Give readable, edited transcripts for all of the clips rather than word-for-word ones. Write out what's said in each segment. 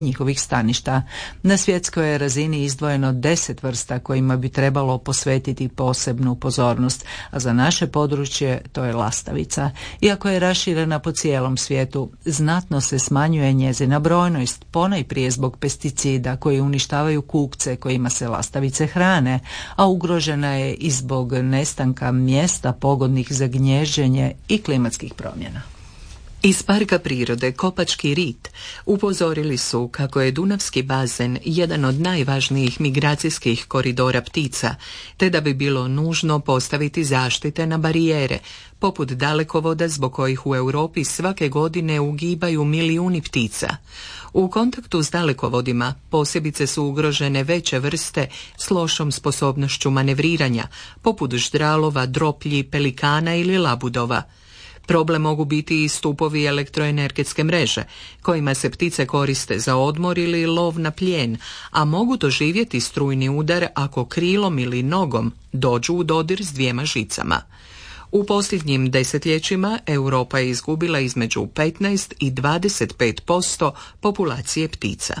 njihovih staništa. Na svjetskoj je razini izdvojeno 10 vrsta kojima bi trebalo posvetiti posebnu pozornost, a za naše područje to je lastavica. Iako je raširena po cijelom svijetu, znatno se smanjuje njezina brojnost, ponajprije zbog pesticida koji uništavaju kukce kojima se lastavice hrane, a ugrožena je i zbog nestanka mjesta pogodnih za gnježđenje i klimatskih promjena. Iz Parka prirode Kopački rit upozorili su kako je Dunavski bazen jedan od najvažnijih migracijskih koridora ptica, te da bi bilo nužno postaviti zaštite na barijere, poput dalekovoda zbog kojih u Europi svake godine ugibaju milijuni ptica. U kontaktu s dalekovodima posebice su ugrožene veće vrste s lošom sposobnošću manevriranja, poput ždralova, droplji, pelikana ili labudova. Problem mogu biti i stupovi elektroenergetske mreže, kojima se ptice koriste za odmor ili lov na plijen, a mogu doživjeti strujni udar ako krilom ili nogom dođu u dodir s dvijema žicama. U posljednjim desetljećima Europa je izgubila između 15 i 25% populacije ptica.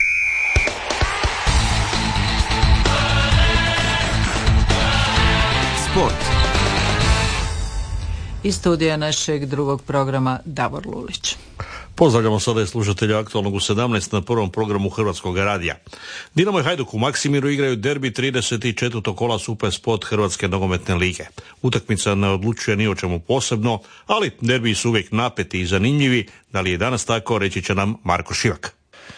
Sport. Iz studija našeg drugog programa Davor Lulić. Pozdravljamo sada i slušatelja Aktualnog u 17 na prvom programu Hrvatskog radija. Dinamo i Hajduk u Maksimiru igraju derbi 34. kola Super Sport Hrvatske nogometne lige. Utakmica ne odlučuje ni o čemu posebno, ali derbiji su uvijek napeti i zanimljivi. Da li je danas tako, reći će nam Marko Šivak.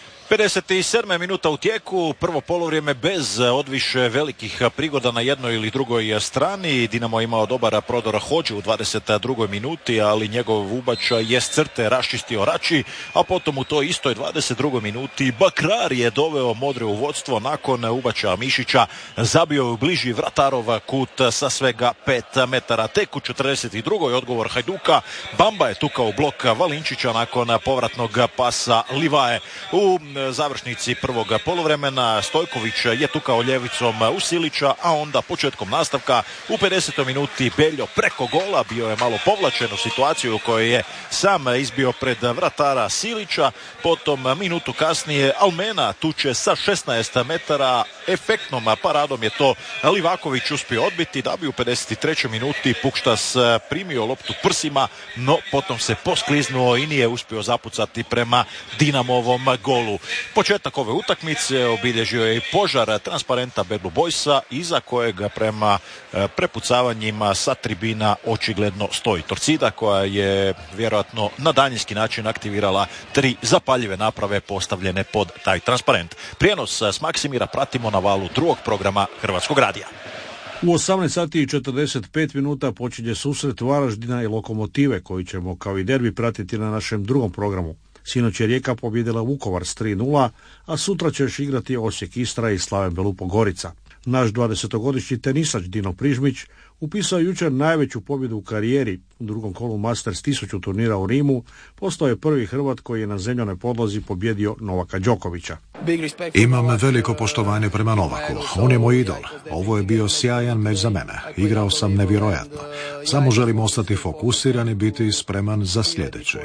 57. minuta u tijeku, prvo poluvrijeme bez odviše velikih prigoda na jednoj ili drugoj strani. Dinamo imao dobar prodor Hodžu u 22. minuti, ali njegov ubačaj je s crte raščistio Rači, a potom u toj istoj 22. minuti Bakrar je doveo Modre u vodstvo nakon ubačaja Mišića, zabio u bliži vratarov kut sa svega 5 metara. Tek u 42. odgovor Hajduka, Bamba je tukao u blok Valinčića nakon povratnog pasa Livaje. U završnici prvog poluvremena Stojković je tukao ljevicom u Silića, a onda početkom nastavka u 50. minuti Beljo preko gola bio je malo povlačen u situaciju u kojoj je sam izbio pred vratara Silića. Potom minutu kasnije Almena tuče sa 16 metara, efektnom paradom je to Livaković uspio odbiti, da bi u 53. minuti Pukštas primio loptu prsima, no potom se poskliznuo i nije uspio zapucati prema Dinamovom golu. Početak ove utakmice obilježio je i požar transparenta Bad Blue Boysa, iza kojeg prema prepucavanjima sa tribina očigledno stoji Torcida, koja je vjerojatno na daljinski način aktivirala 3 zapaljive naprave postavljene pod taj transparent. Prijenos s Maksimira pratimo na valu drugog programa Hrvatskog radija. U 18 sati i 45 minuta počinje susret Varaždina i Lokomotive, koji ćemo kao i derbi pratiti na našem drugom programu. Sinoć je Rijeka pobjedila Vukovar s 3:0, a sutra će još igrati Osijek Istra i Slaven Belupo Gorica. Naš 20-godišnji tenisač Dino Prižmić upisao jučer najveću pobjedu u karijeri. U drugom kolu Masters 1000 turnira u Rimu postao je prvi Hrvat koji je na zemljanoj podlozi pobjedio Novaka Đokovića. Imam veliko poštovanje prema Novaku. On je moj idol. Ovo je bio sjajan meč za mene. Igrao sam nevjerojatno. Samo želim ostati fokusiran i biti spreman za sljedeće.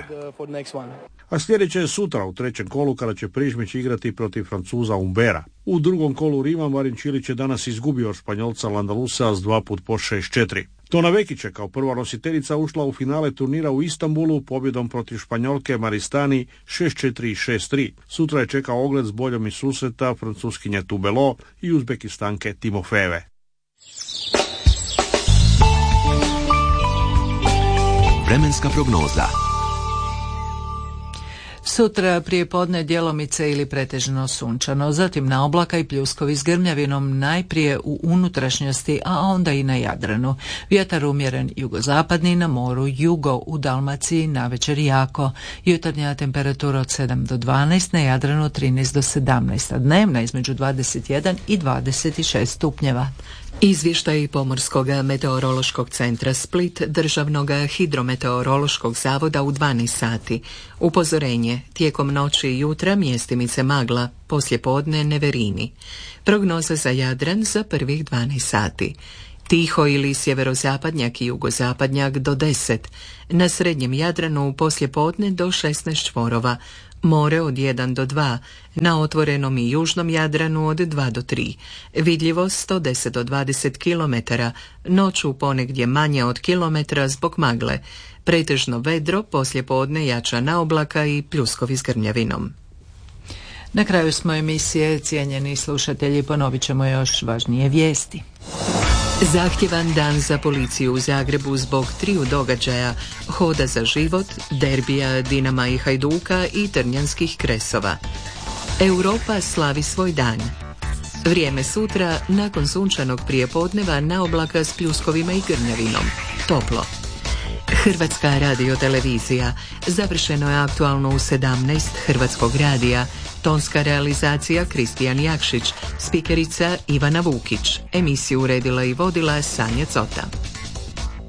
A sljedeće je sutra u trećem kolu kada će Prižmić igrati protiv Francuza Umbera. U drugom kolu Rima Marin Čilić je danas izgubio od Španjolca Landalusa s 2 puta po 6-4. Tona Vekić je kao prva nositeljica ušla u finale turnira u Istanbulu pobjedom protiv Španjolke Maristani 6-4 i 6-3. Sutra je čekao ogled s boljom iz susreta Francuskinje Tubelo i Uzbekistanke Timofejeve. Vremenska prognoza. Sutra prije podne djelomice ili pretežno sunčano, zatim na oblaka i pljuskovi s grmljavinom najprije u unutrašnjosti, a onda i na Jadranu. Vjetar umjeren jugozapadni, na moru jugo, u Dalmaciji navečer jako. Jutarnja temperatura od 7 do 12, na Jadranu 13 do 17, a dnevna između 21 i 26 stupnjeva. Izvještaj Pomorskog meteorološkog centra Split, Državnog hidrometeorološkog zavoda u 12 sati. Upozorenje, tijekom noći i jutra mjestimice magla, poslijepodne neverini. Prognoza za Jadran za prvih 12 sati. Tiho ili sjeverozapadnjak i jugozapadnjak do 10. Na srednjem Jadranu poslijepodne do 16 čvorova. More od 1 do 2, na otvorenom i južnom Jadranu od 2 do 3, vidljivost od 10 do 20 km, noću ponegdje manje od kilometra zbog magle, pretežno vedro, poslijepodne jača oblaka i pljuskovi s grmljavinom. Na kraju smo emisije, cijenjeni slušatelji, ponovit ćemo još važnije vijesti. Zahtjevan dan za policiju u Zagrebu zbog 3 događaja: hoda za život, derbija Dinama i Hajduka i trnjanskih kresova. Europa slavi svoj dan. Vrijeme sutra, nakon sunčanog prijepodneva, na oblaka s pljuskovima i grmljavinom. Toplo. Hrvatska radiotelevizija. Završeno je aktualno u 17 Hrvatskog radija. Tonska realizacija Kristijan Jakšić, spikerica Ivana Vukić. Emisiju uredila i vodila Sanja Cota.